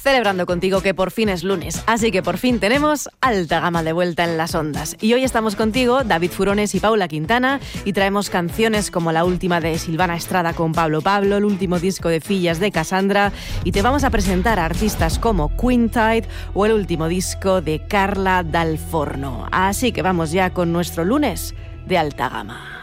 Celebrando contigo que por fin es lunes, así que por fin tenemos Alta Gama de vuelta en las ondas. Y hoy estamos contigo, David Furones y Paula Quintana, y traemos canciones como la última de Silvana Estrada con Pablo Pablo, el último disco de Fillas de Cassandra, y te vamos a presentar a artistas como Quintide o el último disco de Carla Dal Forno. Así que vamos ya con nuestro lunes de Alta Gama.